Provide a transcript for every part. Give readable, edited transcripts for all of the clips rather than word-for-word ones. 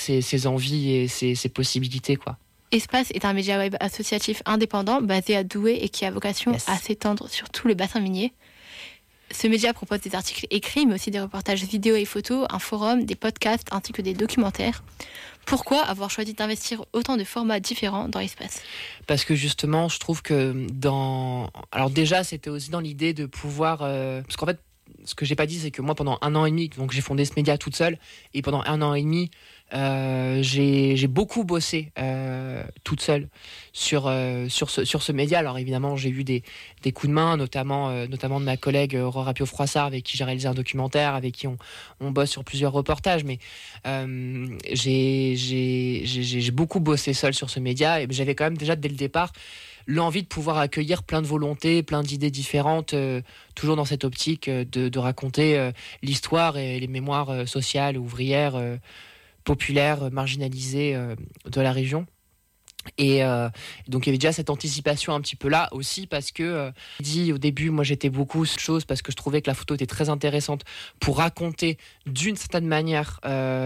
ses envies et ses possibilités, quoi. Espace est un média web associatif indépendant basé à Douai et qui a vocation à s'étendre sur tout le bassin minier. Ce média propose des articles écrits, mais aussi des reportages vidéo et photos, un forum, des podcasts ainsi que des documentaires. Pourquoi avoir choisi d'investir autant de formats différents dans Espace ? Parce que justement, je trouve que alors déjà, c'était aussi dans l'idée de pouvoir... Parce qu'en fait, ce que j'ai pas dit, c'est que moi, pendant 1 an et demi, donc j'ai fondé ce média toute seule, et pendant 1 an et demi, j'ai beaucoup bossé toute seule sur ce média. Alors évidemment, j'ai eu des coups de main, notamment de ma collègue Aurora Pio-Froissart, avec qui j'ai réalisé un documentaire, avec qui on bosse sur plusieurs reportages. Mais j'ai beaucoup bossé seule sur ce média, et j'avais quand même déjà dès le départ l'envie de pouvoir accueillir plein de volontés, plein d'idées différentes, toujours dans cette optique de raconter l'histoire et les mémoires sociales, ouvrières, populaires, marginalisées de la région. Et donc il y avait déjà cette anticipation un petit peu là aussi, parce que dit au début, moi j'étais beaucoup chose parce que je trouvais que la photo était très intéressante pour raconter d'une certaine manière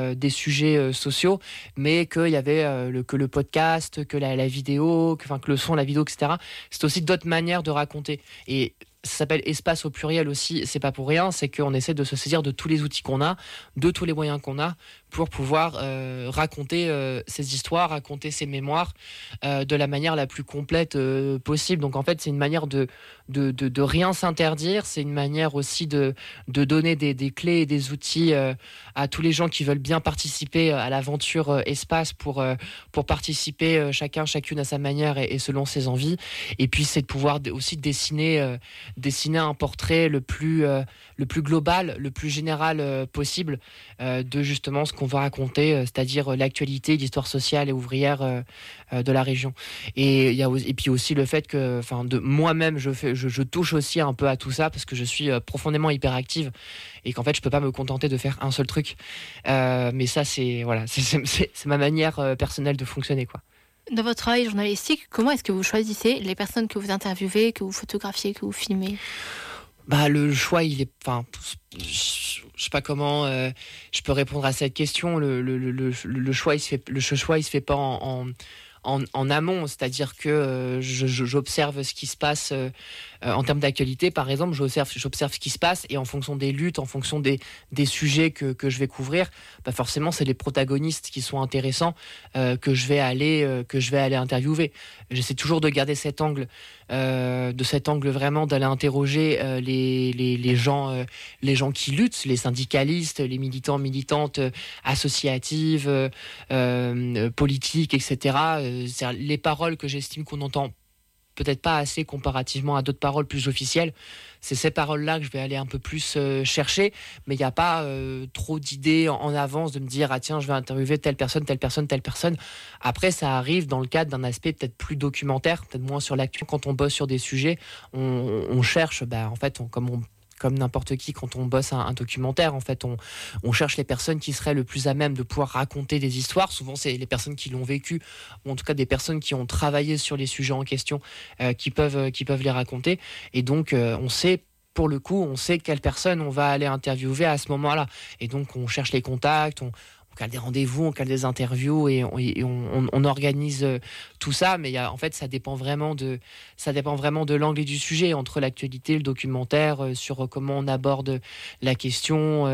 des sujets sociaux, mais qu'il y avait que le podcast, que la vidéo, que le son, la vidéo, etc. C'est aussi d'autres manières de raconter. Et ça s'appelle Espace au pluriel aussi, c'est pas pour rien, c'est qu'on essaie de se saisir de tous les outils qu'on a, de tous les moyens qu'on a pour pouvoir raconter ces histoires, raconter ces mémoires de la manière la plus complète possible. Donc en fait, c'est une manière de rien s'interdire, c'est une manière aussi de donner des clés et des outils à tous les gens qui veulent bien participer à l'aventure Espace pour participer chacune à sa manière et selon ses envies. Et puis c'est de pouvoir aussi dessiner un portrait le plus global, le plus général possible de justement ce qu'on va raconter, c'est-à-dire l'actualité, l'histoire sociale et ouvrière de la région. Et puis aussi le fait que, de moi-même, je touche aussi un peu à tout ça parce que je suis profondément hyperactive et qu'en fait je peux pas me contenter de faire un seul truc. Mais ça c'est ma manière personnelle de fonctionner, quoi. Dans votre travail journalistique, comment est-ce que vous choisissez les personnes que vous interviewez, que vous photographiez, que vous filmez ? Le choix, il est... je sais pas comment je peux répondre à cette question. Le choix, il se fait pas en amont, c'est-à-dire que j'observe ce qui se passe en termes d'actualité, par exemple, j'observe ce qui se passe et en fonction des luttes, en fonction des sujets que je vais couvrir, forcément c'est les protagonistes qui sont intéressants que je vais aller interviewer. J'essaie toujours de garder cet angle vraiment d'aller interroger les gens qui luttent, les syndicalistes, les militants, militantes, associatives, politiques, etc. C'est-à-dire les paroles que j'estime qu'on entend peut-être pas assez comparativement à d'autres paroles plus officielles. C'est ces paroles-là que je vais aller un peu plus chercher, mais il n'y a pas trop d'idées en avance de me dire « Ah tiens, je vais interviewer telle personne, telle personne, telle personne ». Après, ça arrive dans le cadre d'un aspect peut-être plus documentaire, peut-être moins sur l'actu. Quand on bosse sur des sujets, on cherche, en fait, comme n'importe qui, quand on bosse un documentaire, en fait, on cherche les personnes qui seraient le plus à même de pouvoir raconter des histoires. Souvent, c'est les personnes qui l'ont vécu, ou en tout cas des personnes qui ont travaillé sur les sujets en question, qui peuvent les raconter. Et donc, on sait quelle personne on va aller interviewer à ce moment-là. Et donc, on cherche les contacts, on cale des rendez-vous, on cale des interviews et on organise tout ça. Mais en fait, ça dépend vraiment de l'angle et du sujet, entre l'actualité, le documentaire, sur comment on aborde la question,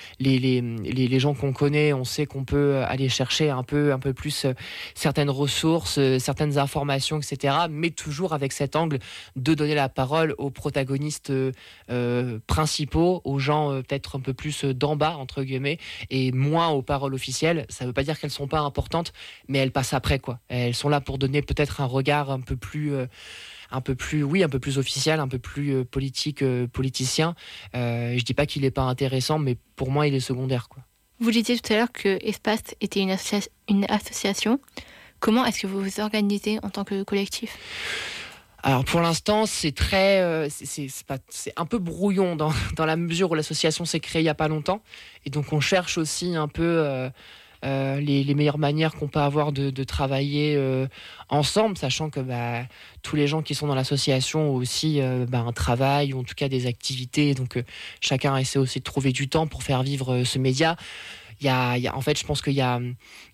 les gens qu'on connaît, on sait qu'on peut aller chercher un peu plus certaines ressources, certaines informations, etc. Mais toujours avec cet angle de donner la parole aux protagonistes principaux, aux gens peut-être un peu plus d'en bas, entre guillemets, et moins aux paroles officielles. Ça veut pas dire qu'elles sont pas importantes, mais elles passent après, quoi. Elles sont là pour donner peut-être un regard un peu plus officiel, un peu plus politicien. Je dis pas qu'il est pas intéressant, mais pour moi il est secondaire, quoi. Vous disiez tout à l'heure que Espace était une association. Comment est-ce que vous vous organisez en tant que collectif ? Alors pour l'instant, c'est un peu brouillon dans la mesure où l'association s'est créée il y a pas longtemps, et donc on cherche aussi un peu les meilleures manières qu'on peut avoir de travailler ensemble, sachant que tous les gens qui sont dans l'association ont aussi un travail, ou en tout cas des activités, donc chacun essaie aussi de trouver du temps pour faire vivre ce média. En fait, je pense qu'il y a